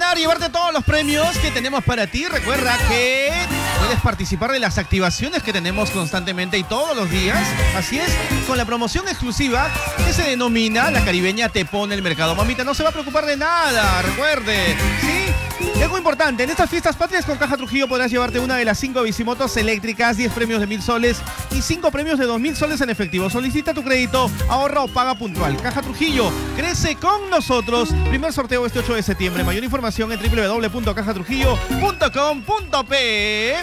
ganar, llevarte todos los premios que tenemos para ti. Recuerda que puedes participar de las activaciones que tenemos constantemente y todos los días. Así es, con la promoción exclusiva que se denomina La Caribeña Te Pone el Mercado. Mamita, no se va a preocupar de nada, recuerde, ¿sí? Y algo importante, en estas fiestas patrias con Caja Trujillo podrás llevarte una de las 5 bicimotos eléctricas, 10 premios de 1.000 soles y 5 premios de 2.000 soles en efectivo. Solicita tu crédito, ahorra o paga puntual. Caja Trujillo, crece con nosotros. Primer sorteo este 8 de septiembre. Mayor información en www.cajatrujillo.com.p.